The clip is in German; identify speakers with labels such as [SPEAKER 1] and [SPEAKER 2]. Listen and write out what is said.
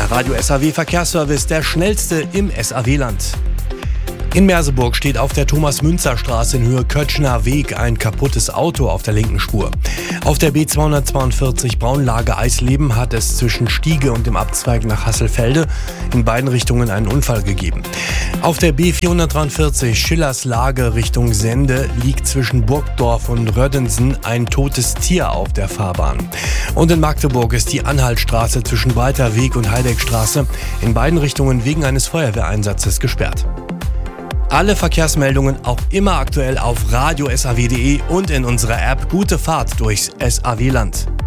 [SPEAKER 1] Der Radio SAW Verkehrsservice, der schnellste im SAW-Land. In Merseburg steht auf der Thomas-Münzer-Straße in Höhe Kötschner Weg ein kaputtes Auto auf der linken Spur. Auf der B242 Braunlage-Eisleben hat es zwischen Stiege und dem Abzweig nach Hasselfelde in beiden Richtungen einen Unfall gegeben. Auf der B443 Schillerslage Richtung Sende liegt zwischen Burgdorf und Röddensen ein totes Tier auf der Fahrbahn. Und in Magdeburg ist die Anhaltstraße zwischen Breiter Weg und Heideckstraße in beiden Richtungen wegen eines Feuerwehreinsatzes gesperrt. Alle Verkehrsmeldungen auch immer aktuell auf radiosaw.de und in unserer App Gute Fahrt durchs SAW-Land.